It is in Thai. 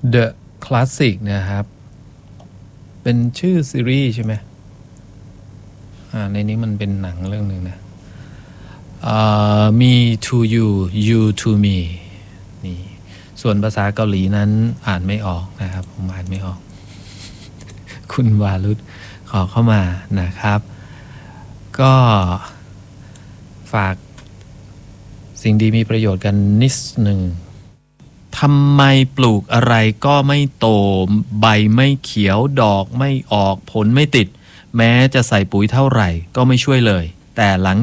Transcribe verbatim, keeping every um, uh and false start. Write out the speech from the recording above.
The Classic นะครับ เป็นชื่อซีรีส์ใช่ไหมอ่าในนี้มันเป็นหนังเรื่องหนึ่งนะอ่า Me to you you to me นี่ส่วนภาษาเกาหลีนั้นอ่านไม่ออกนะครับผมอ่านไม่ออก คุณวารุธขอเข้ามานะครับ ก็ฝากสิ่งดีมีประโยชน์กันนิดหนึ่งทำไมปลูกอะไรก็ไม่โตใบไม่เขียวดอกไม่ออกผลไม่ติดแม้จะใส่ปุ๋ยเท่าไหร่ก็ไม่ช่วยเลยแต่หลัง